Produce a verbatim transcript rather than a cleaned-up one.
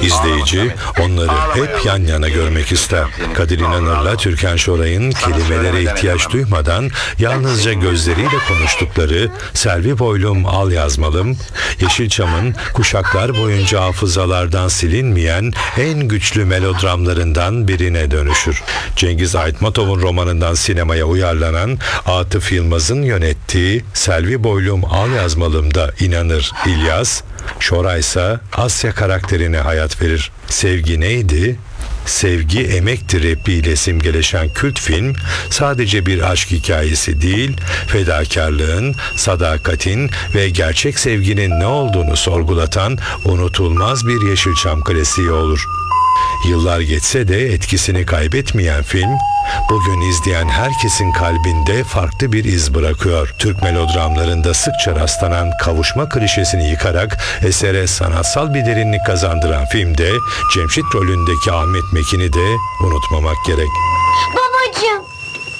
İzleyici onları hep yan yana görmek ister. Kadir İnanır'la Türkan Şoray'ın kelimelere ihtiyaç duymadan yalnızca gözleriyle konuştukları Selvi Boylum Al Yazmalım, Yeşilçam'ın kuşaklar boyunca hafızalardan silinmeyen en güçlü melodramlarından birine dönüşür. Cengiz Aytmatov'un romanından sinemaya uyarlanan Atıf Yılmaz'ın yönettiği Selvi Boylum Al Yazmalım'da İnanır İlyas, Şoray ise Asya karakterine hayat verir. Sevgi neydi? Sevgi emektir repliğiyle simgeleşen kült film sadece bir aşk hikayesi değil, fedakarlığın, sadakatin ve gerçek sevginin ne olduğunu sorgulatan unutulmaz bir Yeşilçam klasiği olur. Yıllar geçse de etkisini kaybetmeyen film, bugün izleyen herkesin kalbinde farklı bir iz bırakıyor. Türk melodramlarında sıkça rastlanan kavuşma klişesini yıkarak esere sanatsal bir derinlik kazandıran filmde Cemşit rolündeki Ahmet Mekin'i de unutmamak gerek. Babacığım.